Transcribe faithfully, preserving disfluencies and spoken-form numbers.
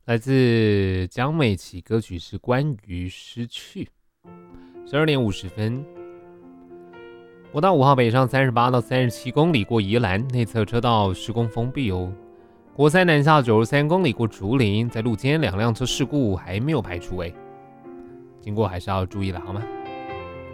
来自江美琪，歌曲是关于失去。十二点五十分，国道五号北上三十八到三十七公里过宜兰，内侧车道施工封闭哦。国三南下九十三公里过竹林，在路肩两辆车事故还没有排除哎，经过还是要注意了好吗？